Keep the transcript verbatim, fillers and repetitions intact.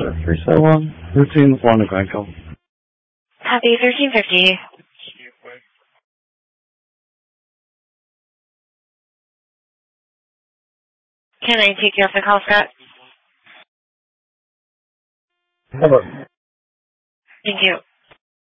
three seven one, thirteen one to Glencoe. Happy thirteen fifty. Can I take you off the call, Scott? Hello. Thank you.